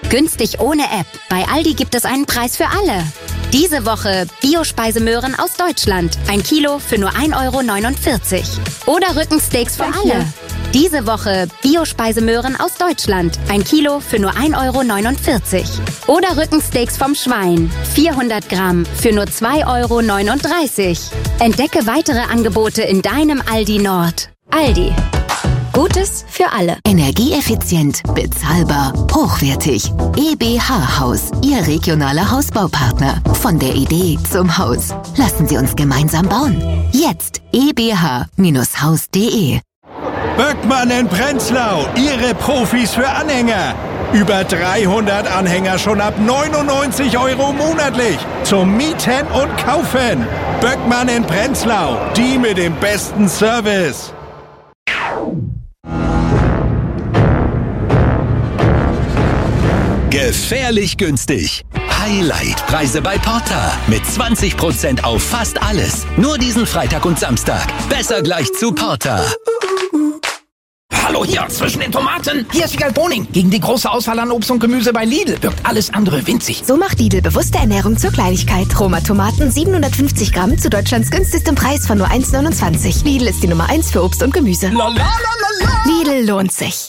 Günstig ohne App. Bei Aldi gibt es einen Preis für alle. Diese Woche Bio-Speisemöhren aus Deutschland. 1 Kilo für nur 1,49 €. Oder Rückensteaks für alle. Diese Woche Bio-Speisemöhren aus Deutschland. 1 Kilo für nur 1,49 €. Oder Rückensteaks vom Schwein. 400 Gramm für nur 2,39 €. Entdecke weitere Angebote in deinem Aldi Nord. Aldi. Gutes für alle. Energieeffizient, bezahlbar, hochwertig. EBH Haus, Ihr regionaler Hausbaupartner. Von der Idee zum Haus. Lassen Sie uns gemeinsam bauen. Jetzt ebh-haus.de. Böckmann in Prenzlau, Ihre Profis für Anhänger. Über 300 Anhänger schon ab 99 € monatlich. Zum Mieten und Kaufen. Böckmann in Prenzlau, die mit dem besten Service. Gefährlich günstig. Highlight-Preise bei Porta. Mit 20% auf fast alles. Nur diesen Freitag und Samstag. Besser gleich zu Porta. Hallo hier, zwischen den Tomaten. Hier ist Wiegald Boning. Gegen die große Auswahl an Obst und Gemüse bei Lidl wirkt alles andere winzig. So macht Lidl bewusste Ernährung zur Kleinigkeit. Roma-Tomaten 750 Gramm zu Deutschlands günstigstem Preis von nur 1,29 €. Lidl ist die Nummer 1 für Obst und Gemüse. Lidl lohnt sich.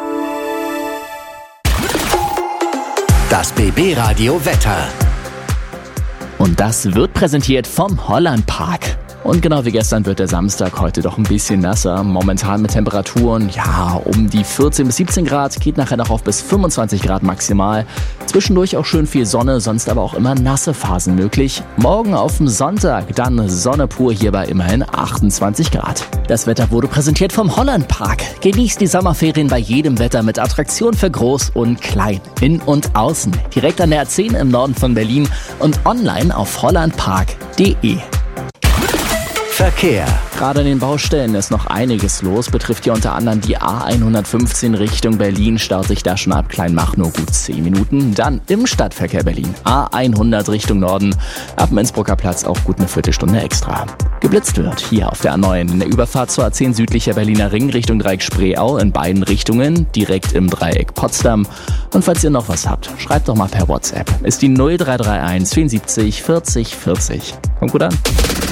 Das BB-Radio Wetter. Und das wird präsentiert vom Hollandpark. Und genau wie gestern wird der Samstag heute doch ein bisschen nasser. Momentan mit Temperaturen, um die 14 bis 17 Grad, geht nachher noch auf bis 25 Grad maximal. Zwischendurch auch schön viel Sonne, sonst aber auch immer nasse Phasen möglich. Morgen auf dem Sonntag dann Sonne pur, hier bei immerhin 28 Grad. Das Wetter wurde präsentiert vom Hollandpark. Genießt die Sommerferien bei jedem Wetter mit Attraktionen für Groß und Klein, in und außen. Direkt an der A10 im Norden von Berlin und online auf hollandpark.de. Verkehr. Gerade an den Baustellen ist noch einiges los, betrifft hier unter anderem die A115 Richtung Berlin, staut sich da schon ab Kleinmach nur gut 10 Minuten. Dann im Stadtverkehr Berlin, A100 Richtung Norden, ab dem Innsbrucker Platz auch gut eine Viertelstunde extra. Geblitzt wird hier auf der A9 in der Überfahrt zur A10 südlicher Berliner Ring Richtung Dreieck Spreeau in beiden Richtungen, direkt im Dreieck Potsdam. Und falls ihr noch was habt, schreibt doch mal per WhatsApp. Ist die 0331 74 40 40. Kommt gut an.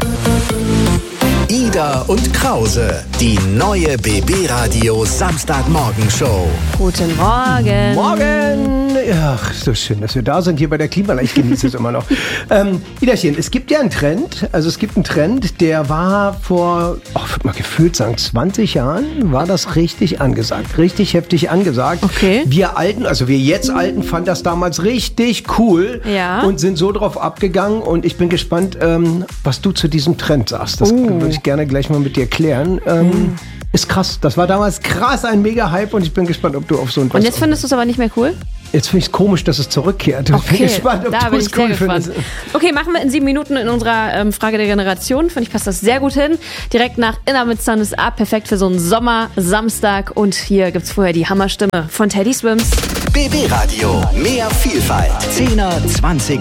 Ida und Krause, die neue BB-Radio Samstagmorgenshow. Guten Morgen. Morgen. Ach, so schön, dass wir da sind hier bei der Klimaanlage. Ich genieße es immer noch. Idachen, es gibt ja einen Trend. Also es gibt einen Trend, der war vor, ich würde mal gefühlt sagen, 20 Jahren war das richtig angesagt. Richtig heftig angesagt. Okay. Wir Alten, also wir jetzt Alten, fanden das damals richtig cool. Ja. Und sind so drauf abgegangen. Und ich bin gespannt, was du zu diesem Trend sagst. Das würde ich gerne gleich mal mit dir klären. Ist krass. Das war damals krass, ein Mega-Hype und ich bin gespannt, ob du auf so ein... Und jetzt findest du es aber nicht mehr cool? Jetzt finde ich es komisch, dass es zurückkehrt. Ich bin gespannt, ob du es cool findest. Okay, machen wir in 7 Minuten in unserer Frage der Generation. Finde ich, passt das sehr gut hin. Direkt nach Inner mit Sun is Up. Perfekt für so einen Sommer-Samstag. Und hier gibt's vorher die Hammerstimme von Teddy Swims. BB-Radio, mehr Vielfalt. 10er, 20er.